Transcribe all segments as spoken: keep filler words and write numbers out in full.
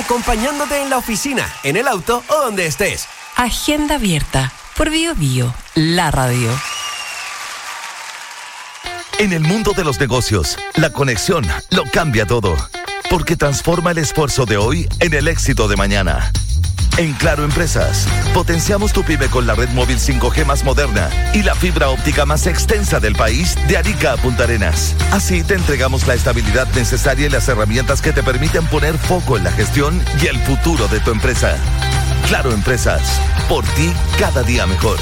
acompañándote en la oficina, en el auto o donde estés. Agenda abierta por Bio Bio, la radio. En el mundo de los negocios, la conexión lo cambia todo, porque transforma el esfuerzo de hoy en el éxito de mañana. En Claro Empresas, potenciamos tu pyme con la red móvil cinco G más moderna y la fibra óptica más extensa del país, de Arica a Punta Arenas. Así te entregamos la estabilidad necesaria y las herramientas que te permiten poner foco en la gestión y el futuro de tu empresa. Claro Empresas, por ti cada día mejor.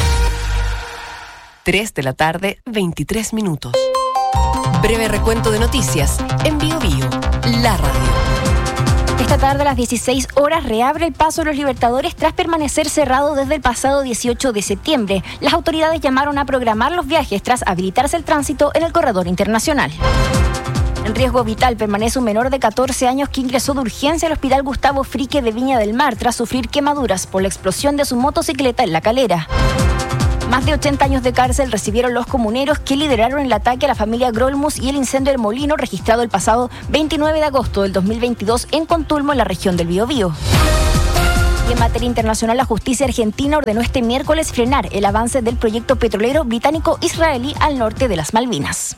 tres de la tarde, veintitrés minutos. Breve recuento de noticias en Bio Bio, la radio. Esta tarde a las dieciséis horas reabre el Paso de los Libertadores tras permanecer cerrado desde el pasado dieciocho de septiembre. Las autoridades llamaron a programar los viajes tras habilitarse el tránsito en el corredor internacional. En riesgo vital permanece un menor de catorce años que ingresó de urgencia al Hospital Gustavo Frique de Viña del Mar tras sufrir quemaduras por la explosión de su motocicleta en La Calera. Más de ochenta años de cárcel recibieron los comuneros que lideraron el ataque a la familia Grolmus y el incendio del molino registrado el pasado veintinueve de agosto del dos mil veintidós en Contulmo, en la región del Biobío. Y en materia internacional, la justicia argentina ordenó este miércoles frenar el avance del proyecto petrolero británico-israelí al norte de las Malvinas.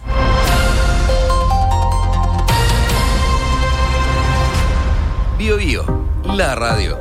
Biobío, la radio.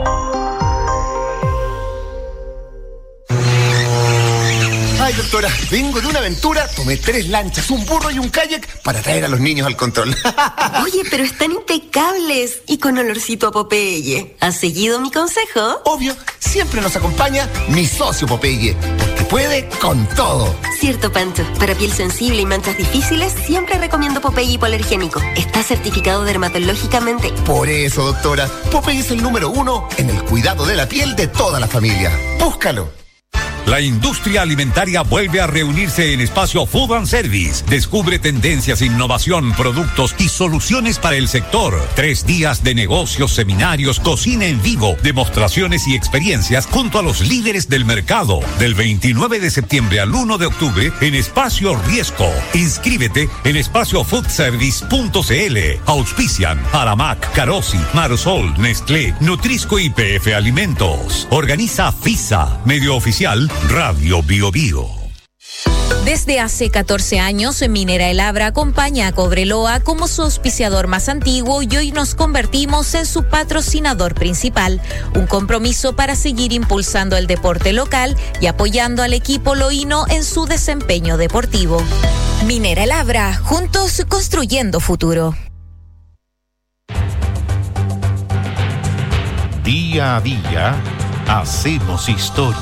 Ay, doctora, vengo de una aventura, tomé tres lanchas, un burro y un kayak para traer a los niños al control. Oye, pero están impecables y con olorcito a Popeye. ¿Has seguido mi consejo? Obvio, siempre nos acompaña mi socio Popeye, porque puede con todo. Cierto, Pancho. Para piel sensible y manchas difíciles, siempre recomiendo Popeye hipoalergénico. Está certificado dermatológicamente. Por eso, doctora, Popeye es el número uno en el cuidado de la piel de toda la familia. Búscalo. La industria alimentaria vuelve a reunirse en Espacio Food and Service. Descubre tendencias, innovación, productos y soluciones para el sector. Tres días de negocios, seminarios, cocina en vivo, demostraciones y experiencias junto a los líderes del mercado. Del veintinueve de septiembre al uno de octubre en Espacio Riesco. Inscríbete en espacio food service punto c l. Auspician Aramac, Carosi, Marsol, Nestlé, Nutrisco y P F Alimentos. Organiza FISA, medio oficial Radio Bio Bio. Desde hace catorce años, Minera El Abra acompaña a Cobreloa como su auspiciador más antiguo y hoy nos convertimos en su patrocinador principal. Un compromiso para seguir impulsando el deporte local y apoyando al equipo loíno en su desempeño deportivo. Minera El Abra, juntos construyendo futuro. Día a día, hacemos historia.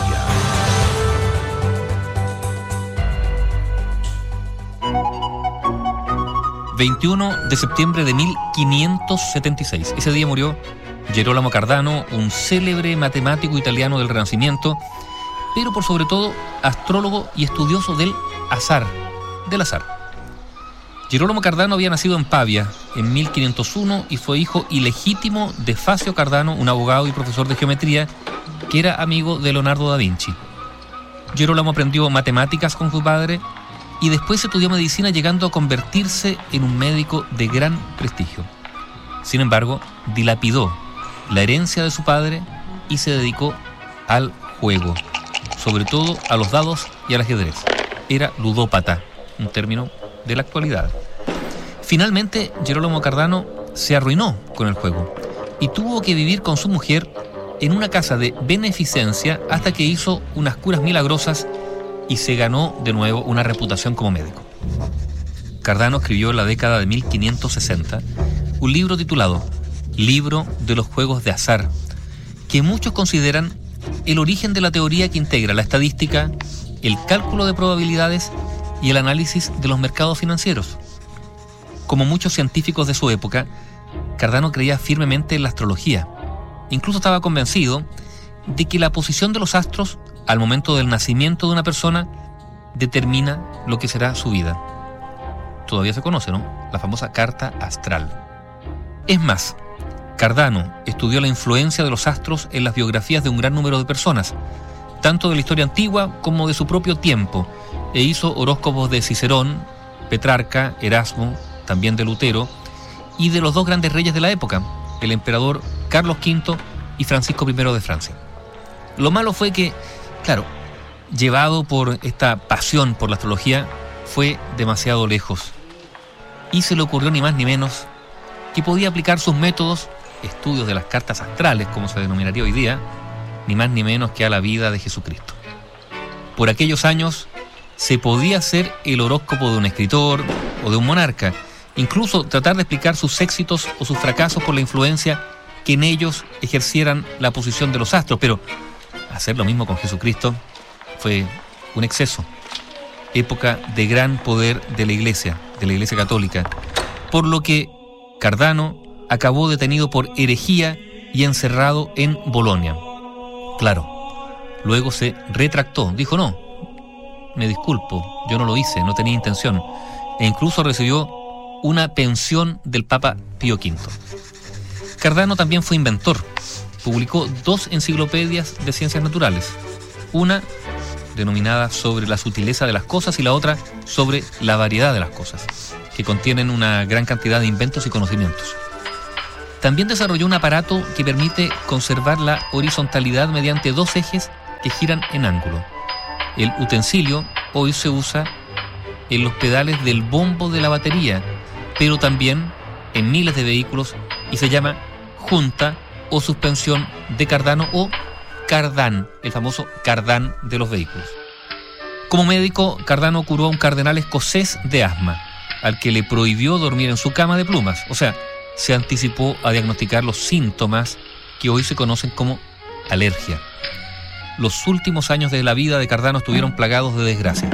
veintiuno de septiembre de mil quinientos setenta y seis. Ese día murió Gerolamo Cardano, un célebre matemático italiano del Renacimiento, pero por sobre todo astrólogo y estudioso del azar, del azar. Gerolamo Cardano había nacido en Pavia en mil quinientos uno y fue hijo ilegítimo de Facio Cardano, un abogado y profesor de geometría que era amigo de Leonardo da Vinci. Gerolamo aprendió matemáticas con su padre y después estudió medicina, llegando a convertirse en un médico de gran prestigio. Sin embargo, dilapidó la herencia de su padre y se dedicó al juego, sobre todo a los dados y al ajedrez. Era ludópata, un término de la actualidad. Finalmente, Gerolamo Cardano se arruinó con el juego y tuvo que vivir con su mujer en una casa de beneficencia hasta que hizo unas curas milagrosas y se ganó de nuevo una reputación como médico. Cardano escribió en la década de mil quinientos sesenta un libro titulado Libro de los Juegos de Azar, que muchos consideran el origen de la teoría que integra la estadística, el cálculo de probabilidades y el análisis de los mercados financieros. Como muchos científicos de su época, Cardano creía firmemente en la astrología. Incluso estaba convencido de que la posición de los astros al momento del nacimiento de una persona determina lo que será su vida. Todavía se conoce, ¿no? La famosa carta astral. Es más, Cardano estudió la influencia de los astros en las biografías de un gran número de personas, tanto de la historia antigua como de su propio tiempo, e hizo horóscopos de Cicerón, Petrarca, Erasmo, también de Lutero, y de los dos grandes reyes de la época, el emperador Carlos quinto y Francisco primero de Francia. Lo malo fue que, claro, llevado por esta pasión por la astrología, fue demasiado lejos. Y se le ocurrió ni más ni menos que podía aplicar sus métodos, estudios de las cartas astrales, como se denominaría hoy día, ni más ni menos que a la vida de Jesucristo. Por aquellos años se podía hacer el horóscopo de un escritor o de un monarca, incluso tratar de explicar sus éxitos o sus fracasos por la influencia que en ellos ejercieran la posición de los astros, pero hacer lo mismo con Jesucristo fue un exceso. Época de gran poder de la Iglesia, de la Iglesia Católica, por lo que Cardano acabó detenido por herejía y encerrado en Bolonia. Claro, luego se retractó, dijo no, me disculpo, yo no lo hice, no tenía intención, e incluso recibió una pensión del Papa Pío quinto. Cardano también fue inventor, publicó dos enciclopedias de ciencias naturales, una denominada sobre la sutileza de las cosas y la otra sobre la variedad de las cosas, que contienen una gran cantidad de inventos y conocimientos. También desarrolló un aparato que permite conservar la horizontalidad mediante dos ejes que giran en ángulo. El utensilio hoy se usa en los pedales del bombo de la batería, pero también en miles de vehículos y se llama junta o suspensión de Cardano o Cardán, el famoso Cardán de los vehículos. Como médico, Cardano curó a un cardenal escocés de asma, al que le prohibió dormir en su cama de plumas, o sea, se anticipó a diagnosticar los síntomas que hoy se conocen como alergia. Los últimos años de la vida de Cardano estuvieron plagados de desgracia.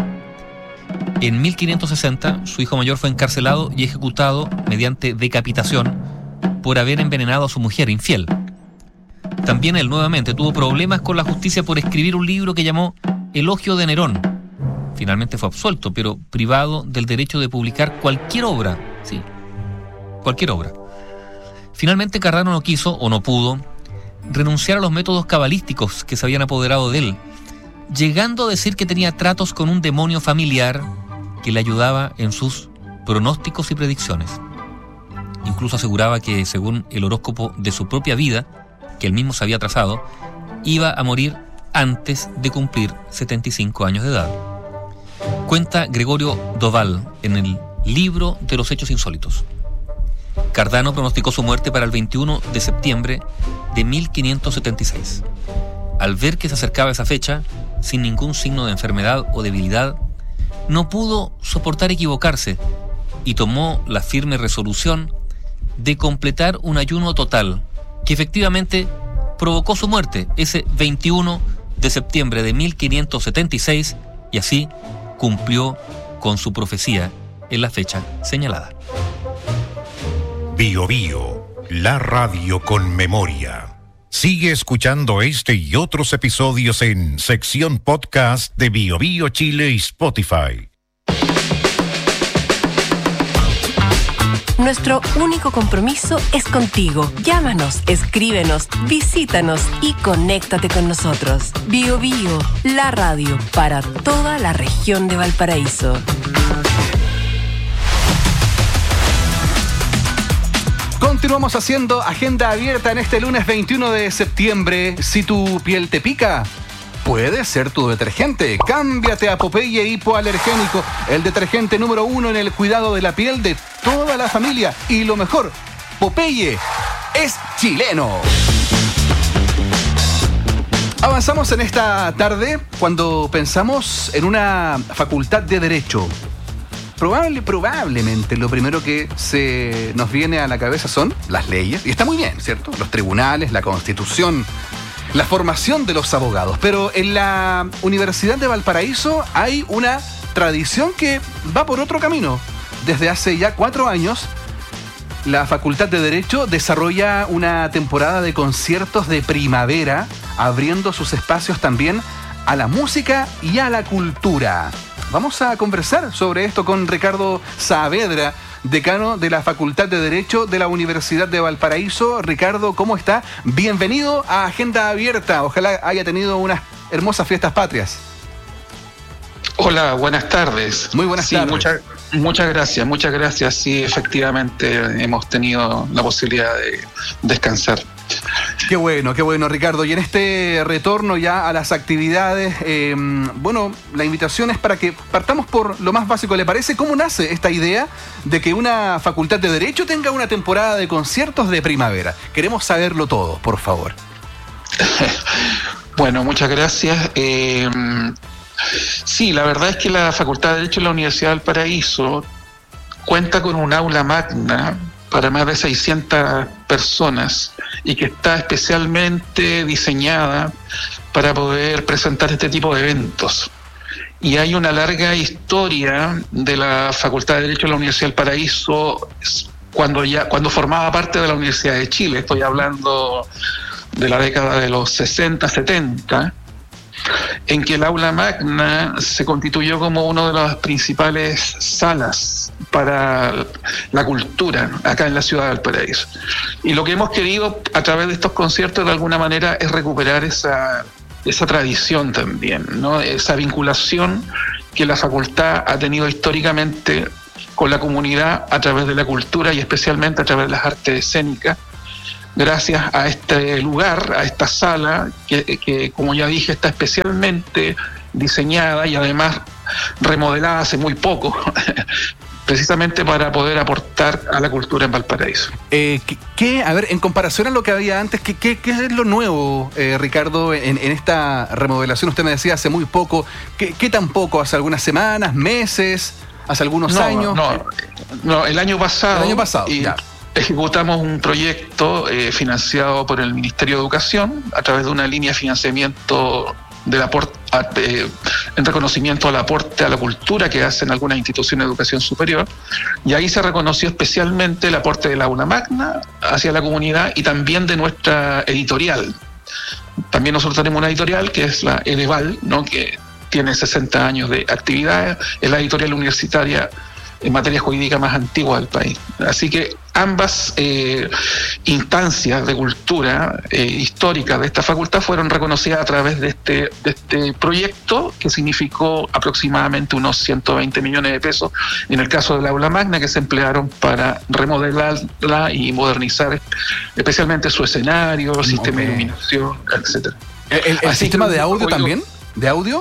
En mil quinientos sesenta, su hijo mayor fue encarcelado y ejecutado mediante decapitación por haber envenenado a su mujer infiel. También él nuevamente tuvo problemas con la justicia por escribir un libro que llamó Elogio de Nerón. Finalmente fue absuelto, pero privado del derecho de publicar cualquier obra. Sí, cualquier obra. Finalmente Cardano no quiso, o no pudo, renunciar a los métodos cabalísticos que se habían apoderado de él, llegando a decir que tenía tratos con un demonio familiar que le ayudaba en sus pronósticos y predicciones. Incluso aseguraba que, según el horóscopo de su propia vida, que él mismo se había trazado, iba a morir antes de cumplir setenta y cinco años de edad. Cuenta Gregorio Doval en el Libro de los Hechos Insólitos. Cardano pronosticó su muerte para el veintiuno de septiembre de mil quinientos setenta y seis. Al ver que se acercaba esa fecha, sin ningún signo de enfermedad o debilidad, no pudo soportar equivocarse y tomó la firme resolución de completar un ayuno total, que efectivamente provocó su muerte ese veintiuno de septiembre de mil quinientos setenta y seis, y así cumplió con su profecía en la fecha señalada. Bio Bio, la radio con memoria. Sigue escuchando este y otros episodios en sección podcast de Bio Bio Chile y Spotify. Nuestro único compromiso es contigo. Llámanos, escríbenos, visítanos y conéctate con nosotros. Bio Bio, la radio para toda la región de Valparaíso. Continuamos haciendo agenda abierta en este lunes veintiuno de septiembre. Si tu piel te pica, puede ser tu detergente. Cámbiate a Popeye Hipoalergénico, el detergente número uno en el cuidado de la piel de toda la familia. Y lo mejor, Popeye es chileno. Avanzamos en esta tarde cuando pensamos en una facultad de Derecho. Probable, probablemente lo primero que se nos viene a la cabeza son las leyes. Y está muy bien, ¿cierto? Los tribunales, la Constitución, la formación de los abogados. Pero en la Universidad de Valparaíso hay una tradición que va por otro camino. Desde hace ya cuatro años, la Facultad de Derecho desarrolla una temporada de conciertos de primavera, abriendo sus espacios también a la música y a la cultura. Vamos a conversar sobre esto con Ricardo Saavedra, decano de la Facultad de Derecho de la Universidad de Valparaíso. Ricardo, ¿cómo está? Bienvenido a Agenda Abierta. Ojalá haya tenido unas hermosas fiestas patrias. Hola, buenas tardes. Muy buenas sí, tardes. Muchas, Muchas gracias, muchas gracias. Sí, efectivamente hemos tenido la posibilidad de descansar. Qué bueno, qué bueno, Ricardo. Y en este retorno ya a las actividades, eh, bueno, la invitación es para que partamos por lo más básico. ¿Le parece cómo nace esta idea de que una facultad de Derecho tenga una temporada de conciertos de primavera? Queremos saberlo todo, por favor. Bueno, muchas gracias. Eh, sí, la verdad es que la Facultad de Derecho de la Universidad del Paraíso cuenta con un aula magna para más de seiscientas personas y que está especialmente diseñada para poder presentar este tipo de eventos. Y hay una larga historia de la Facultad de Derecho de la Universidad del Paraíso cuando ya cuando formaba parte de la Universidad de Chile. Estoy hablando de la década de los sesenta, setenta, en que el aula magna se constituyó como una de las principales salas para la cultura acá en la ciudad del Paraíso. Y lo que hemos querido a través de estos conciertos de alguna manera es recuperar esa, esa tradición también, ¿no? Esa vinculación que la facultad ha tenido históricamente con la comunidad a través de la cultura y especialmente a través de las artes escénicas, gracias a este lugar, a esta sala, que, que como ya dije, está especialmente diseñada y además remodelada hace muy poco, precisamente para poder aportar a la cultura en Valparaíso. Eh, ¿qué, qué, a ver, en comparación a lo que había antes, ¿qué, qué, qué es lo nuevo, eh, Ricardo, en, en esta remodelación? Usted me decía hace muy poco. ¿Qué, qué tan poco? ¿Hace algunas semanas, meses, hace algunos no, años? No, no, el año pasado. El año pasado, y, ya. Ejecutamos un proyecto eh, financiado por el Ministerio de Educación a través de una línea de financiamiento del aporte, eh, en reconocimiento al aporte a la cultura que hacen algunas instituciones de educación superior, y ahí se reconoció especialmente el aporte del aula magna hacia la comunidad y también de nuestra editorial. También nosotros tenemos una editorial que es la Edeval, ¿no?, que tiene sesenta años de actividad, es la editorial universitaria en materia jurídica más antigua del país. Así que ambas eh, instancias de cultura eh, histórica de esta facultad fueron reconocidas a través de este, de este proyecto, que significó aproximadamente unos ciento veinte millones de pesos en el caso del aula magna, que se emplearon para remodelarla y modernizar especialmente su escenario, el sistema okay. de iluminación, etcétera. ¿El, el, el sistema de audio también? ¿De audio?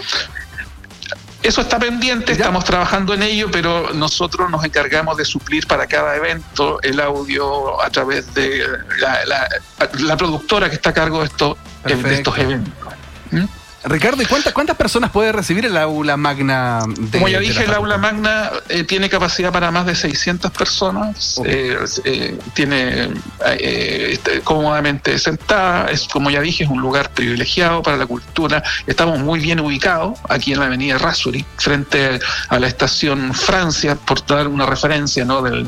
Eso está pendiente, estamos trabajando en ello, pero nosotros nos encargamos de suplir para cada evento el audio a través de la, la, la productora que está a cargo de, esto, de estos eventos. ¿Mm? Ricardo, ¿y cuántas, cuántas personas puede recibir el aula magna? De, Como ya dije, el aula magna eh, tiene capacidad para más de seiscientas personas, okay. eh, eh, tiene eh, cómodamente sentada, es, como ya dije, es un lugar privilegiado para la cultura. Estamos muy bien ubicados aquí en la avenida Errázuriz, frente a la estación Francia, por dar una referencia, ¿no?, del,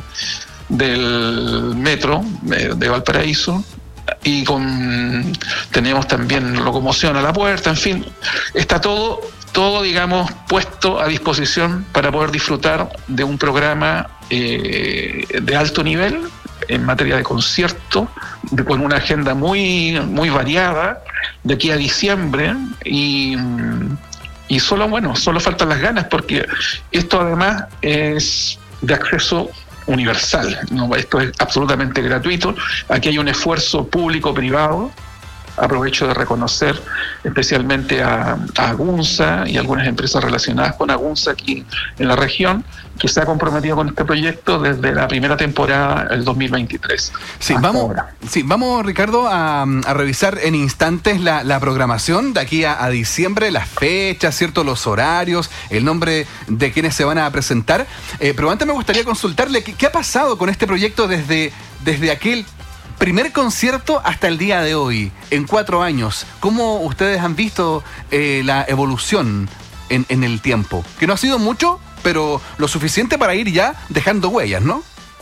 del metro de, de Valparaíso. Y con tenemos también locomoción a la puerta, en fin, está todo, todo digamos, puesto a disposición para poder disfrutar de un programa eh, de alto nivel en materia de concierto, de, con una agenda muy, muy variada de aquí a diciembre, y, y solo, bueno, solo faltan las ganas, porque esto además es de acceso universal, no, esto es absolutamente gratuito. Aquí hay un esfuerzo público-privado. Aprovecho de reconocer especialmente a, a Agunza y algunas empresas relacionadas con Agunza aquí en la región, que se ha comprometido con este proyecto desde la primera temporada del dos mil veintitrés. Sí, vamos, sí, vamos, Ricardo, a, a revisar en instantes la, la programación de aquí a, a diciembre, las fechas, ¿cierto?, los horarios, el nombre de quienes se van a presentar. Eh, pero antes me gustaría consultarle qué, qué ha pasado con este proyecto desde, desde aquel primer concierto hasta el día de hoy, en cuatro años. ¿Cómo ustedes han visto eh, la evolución en, en el tiempo? Que no ha sido mucho, pero lo suficiente para ir ya dejando huellas, ¿no?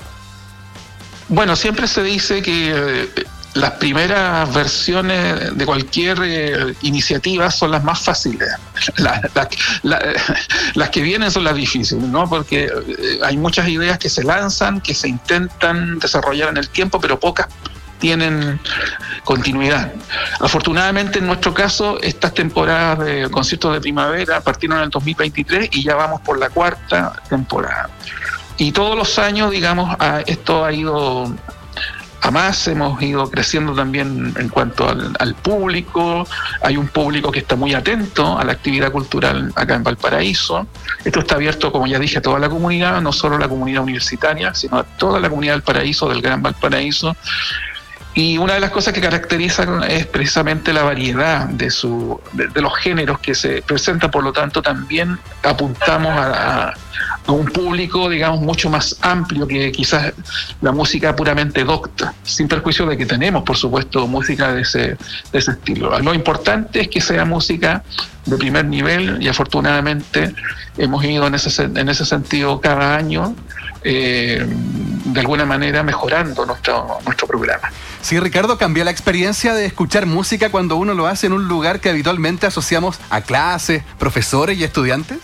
Bueno, siempre se dice que eh, las primeras versiones de cualquier eh, iniciativa son las más fáciles. La, la, la, las que vienen son las difíciles, ¿no? Porque eh, hay muchas ideas que se lanzan, que se intentan desarrollar en el tiempo, pero pocas tienen continuidad. Afortunadamente, en nuestro caso, estas temporadas de conciertos de primavera partieron en el dos mil veintitrés y ya vamos por la cuarta temporada. Y todos los años, digamos, a, esto ha ido a más, hemos ido creciendo también en cuanto al, al público. Hay un público que está muy atento a la actividad cultural acá en Valparaíso. Esto está abierto, como ya dije, a toda la comunidad, no solo a la comunidad universitaria, sino a toda la comunidad del Paraíso, del Gran Valparaíso. Y una de las cosas que caracterizan es precisamente la variedad de, su, de, de los géneros que se presentan. Por lo tanto, también apuntamos a, a, a un público, digamos, mucho más amplio que quizás la música puramente docta, sin perjuicio de que tenemos, por supuesto, música de ese, de ese estilo. Lo importante es que sea música de primer nivel y afortunadamente hemos ido en ese, en ese sentido cada año, eh, de alguna manera mejorando nuestro, nuestro programa. Sí, Ricardo, ¿cambió la experiencia de escuchar música cuando uno lo hace en un lugar que habitualmente asociamos a clases, profesores y estudiantes?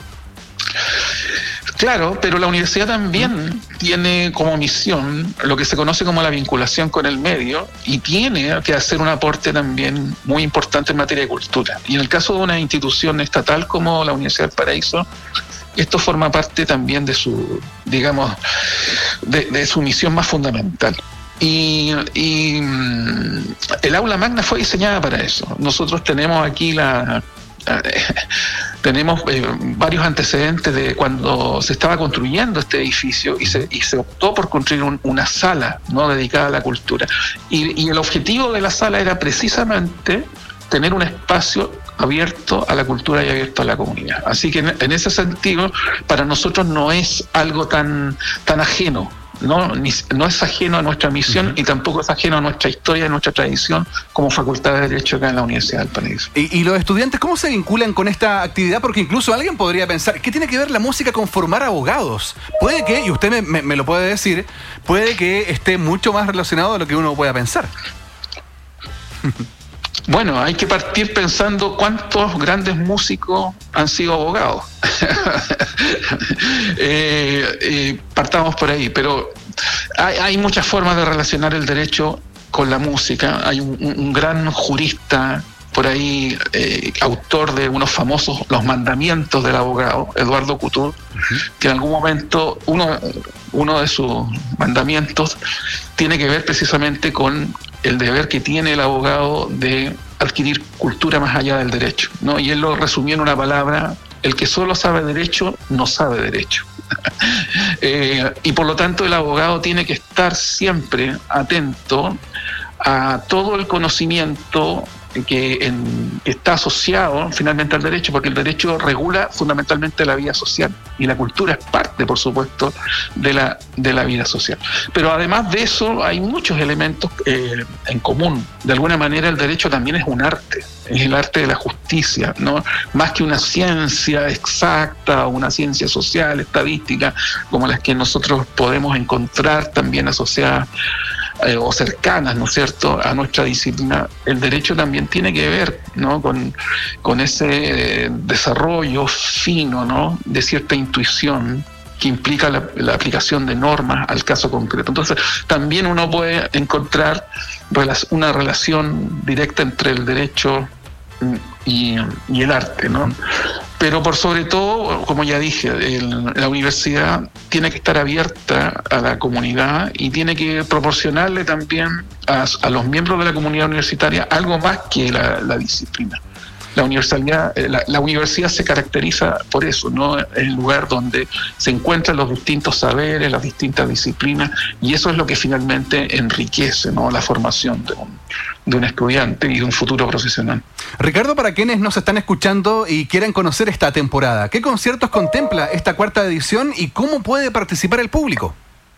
Claro, pero la universidad también ¿Mm? tiene como misión lo que se conoce como la vinculación con el medio y tiene que hacer un aporte también muy importante en materia de cultura. Y en el caso de una institución estatal como la Universidad del Paraíso, esto forma parte también de su, digamos, de, de su misión más fundamental. Y, y el aula magna fue diseñada para eso. Nosotros tenemos aquí la... tenemos eh, varios antecedentes de cuando se estaba construyendo este edificio y se, y se optó por construir un, una sala, ¿no?, dedicada a la cultura. Y, y el objetivo de la sala era precisamente tener un espacio abierto a la cultura y abierto a la comunidad. Así que en, en ese sentido, para nosotros no es algo tan, tan ajeno. No, ni, no es ajeno a nuestra misión uh-huh. y tampoco es ajeno a nuestra historia y a nuestra tradición como Facultad de Derecho acá en la Universidad del Paraíso. ¿Y, y los estudiantes cómo se vinculan con esta actividad? Porque incluso alguien podría pensar, ¿qué tiene que ver la música con formar abogados? Puede que, y usted me, me, me lo puede decir, puede que esté mucho más relacionado de lo que uno pueda pensar. Bueno, hay que partir pensando cuántos grandes músicos han sido abogados. eh, eh, partamos por ahí, pero hay, hay muchas formas de relacionar el derecho con la música. Hay un, un gran jurista por ahí, eh, autor de unos famosos Los Mandamientos del Abogado, Eduardo Couture, uh-huh. que en algún momento uno, uno de sus mandamientos tiene que ver precisamente con el deber que tiene el abogado de adquirir cultura más allá del derecho, ¿no? Y él lo resumió en una palabra: el que solo sabe derecho no sabe derecho. eh, y por lo tanto el abogado tiene que estar siempre atento a todo el conocimiento que, en, que está asociado finalmente al derecho, porque el derecho regula fundamentalmente la vida social y la cultura es parte, por supuesto, de la, de la vida social. Pero además de eso hay muchos elementos eh, en común. De alguna manera el derecho también es un arte, es el arte de la justicia, ¿no? Más que una ciencia exacta o una ciencia social, estadística, como las que nosotros podemos encontrar también asociadas Eh, o cercanas, ¿no es cierto?, a nuestra disciplina. El derecho también tiene que ver, ¿no?, con, con ese eh, desarrollo fino, ¿no?, de cierta intuición que implica la, la aplicación de normas al caso concreto. Entonces, también uno puede encontrar una relación directa entre el derecho y, y el arte, ¿no? Pero por sobre todo, como ya dije, el, la universidad tiene que estar abierta a la comunidad y tiene que proporcionarle también a, a los miembros de la comunidad universitaria algo más que la, la disciplina. La universidad, la, la universidad se caracteriza por eso, ¿no? Es el lugar donde se encuentran los distintos saberes, las distintas disciplinas, y eso es lo que finalmente enriquece, ¿no?, la formación de un, de un estudiante y de un futuro profesional. Ricardo, para quienes nos están escuchando y quieran conocer esta temporada, ¿qué conciertos contempla esta cuarta edición y cómo puede participar el público?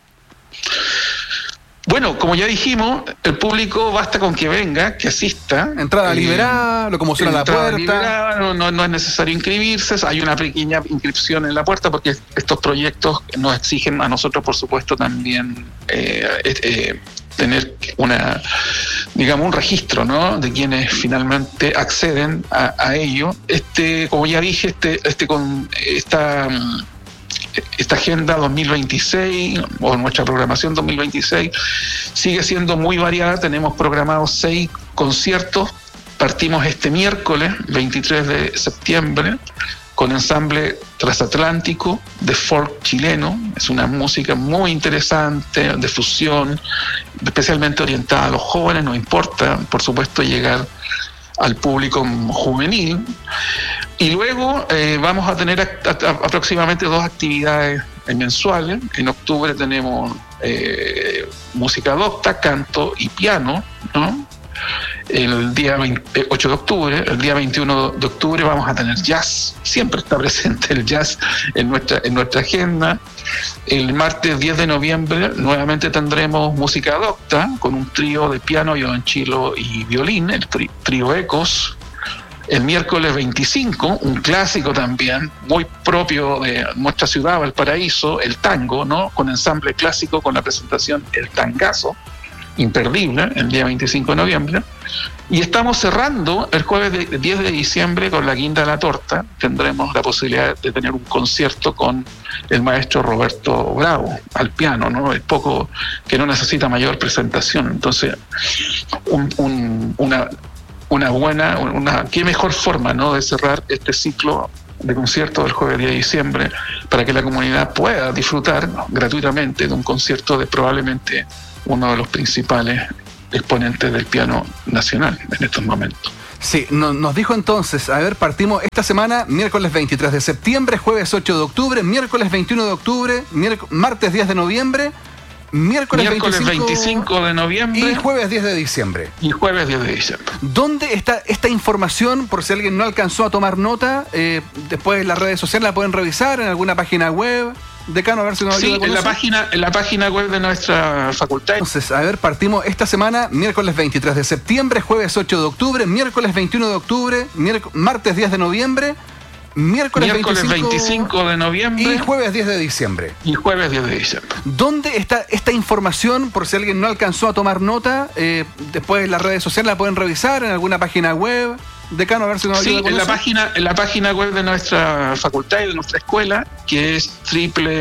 Bueno, como ya dijimos, el público basta con que venga, que asista. Entrada eh, liberada, locomoción a la puerta. Liberada, no, no, no es necesario inscribirse, hay una pequeña inscripción en la puerta porque estos proyectos nos exigen a nosotros, por supuesto, también eh, eh, tener una, digamos, un registro, ¿no?, de quienes finalmente acceden a, a ello. Este, como ya dije, este, este con esta esta esta agenda dos mil veintiséis o nuestra programación dos mil veintiséis sigue siendo muy variada. Tenemos programados seis conciertos. Partimos este miércoles veintitrés de septiembre con ensamble transatlántico de folk chileno. Es una música muy interesante, de fusión, especialmente orientada a los jóvenes. No importa, por supuesto, llegar al público juvenil. Y luego eh, vamos a tener a, a, aproximadamente dos actividades mensuales. En octubre tenemos eh, música docta, canto y piano, ¿no? El día ocho de octubre, el día veintiuno de octubre vamos a tener jazz. Siempre está presente el jazz en nuestra, en nuestra agenda. El martes diez de noviembre nuevamente tendremos música docta con un trío de piano, violonchelo y violín, el tri- trío Ecos. El miércoles veinticinco, un clásico también, muy propio de nuestra ciudad, Valparaíso, el tango, ¿no? Con ensamble clásico, con la presentación El Tangazo, imperdible, el día veinticinco de noviembre. Y estamos cerrando el jueves de, diez de diciembre con la Guinda de la Torta. Tendremos la posibilidad de tener un concierto con el maestro Roberto Bravo al piano, ¿no? Es poco, que no necesita mayor presentación. Entonces, un, un, una, una buena, una, qué mejor forma, ¿no?, de cerrar este ciclo de conciertos del jueves diez de diciembre para que la comunidad pueda disfrutar, ¿no?, gratuitamente de un concierto de probablemente uno de los principales exponentes del piano nacional en estos momentos. Sí, no, nos dijo entonces, a ver, partimos esta semana, miércoles veintitrés de septiembre, jueves ocho de octubre, miércoles veintiuno de octubre, miérc- martes diez de noviembre, miércoles, miércoles veinticinco, veinticinco de noviembre y jueves diez de diciembre. Y jueves diez de diciembre. ¿Dónde está esta información? Por si alguien no alcanzó a tomar nota, eh, después en las redes sociales la pueden revisar, en alguna página web. Decano, a ver si nos ayuda sí, con en la eso. página, en la página web de nuestra facultad. Entonces, a ver, partimos esta semana, miércoles veintitrés de septiembre, jueves ocho de octubre, miércoles veintiuno de octubre, miérc- martes diez de noviembre, miércoles, miércoles veinticinco, veinticinco de noviembre y jueves diez de diciembre. Y jueves diez de diciembre. ¿Dónde está esta información? Por si alguien no alcanzó a tomar nota, eh, después en las redes sociales la pueden revisar, en alguna página web. Decano, a ver si nos ayuda sí, con en eso. la página, en la página web de nuestra facultad y de nuestra escuela, que es triple